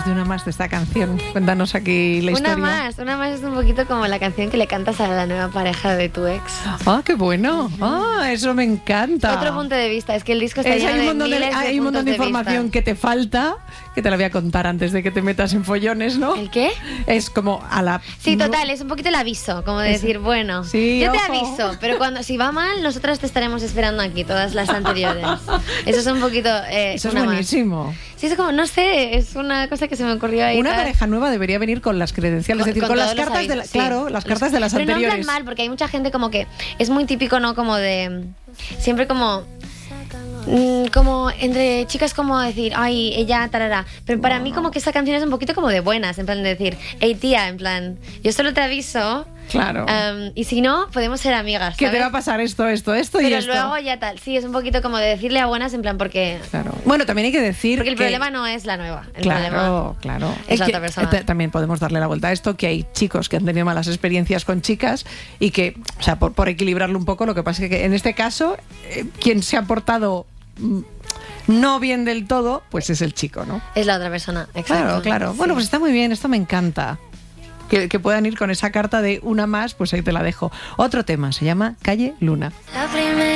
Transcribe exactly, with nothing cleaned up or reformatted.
De una más de esta canción, cuéntanos aquí la historia. Una más, una más es un poquito como la canción que le cantas a la nueva pareja de tu ex. Ah, qué bueno. Ah, eso me encanta. Otro punto de vista, es que el disco está Es, lleno hay un de montón de, miles de hay un montón de puntos información vista. que te falta, que te la voy a contar antes de que te metas en follones, ¿no? ¿El qué? Es como a la... Sí, total, es un poquito el aviso, como de Eso. decir, bueno, Sí, yo te ojo. aviso, pero cuando si va mal, nosotras te estaremos esperando aquí, todas las anteriores. Eso es un poquito... Eh, Eso es una más. buenísimo. Sí, es como, no sé, es una cosa que se me ocurrió ahí. Una tal. pareja nueva debería venir con las credenciales, Con- es decir, con con, las todos los cartas de la, avisos, sí. claro, las cartas de las Pero anteriores. no en plan mal, porque hay mucha gente como que es muy típico, ¿no? Como de... Siempre como... mm, Como entre chicas como decir, ay, ella, tarara. Pero para mí como que esa canción es un poquito como de buenas, en plan de decir, hey tía, en plan, yo solo te aviso. Claro. um, y si no, podemos ser amigas, Que ¿sabes? te va a pasar esto, esto, esto y Pero esto. luego ya tal, sí, es un poquito como de decirle a buenas en plan porque... Claro. Bueno, también hay que decir Porque el que... problema no es la nueva, el Claro, problema claro. es la que, otra persona. eh, también podemos darle la vuelta a esto, que hay chicos que han tenido malas experiencias con chicas y que, o sea, por, por equilibrarlo un poco, lo que pasa es que en este caso, eh, quien se ha portado mm, no bien del todo, pues es el chico, ¿no? Es la otra persona, exacto. Claro, claro. Sí. Bueno, pues está muy bien, esto me encanta. Que, que puedan ir con esa carta de una más, pues ahí te la dejo. Otro tema, se llama Calle Luna. La primera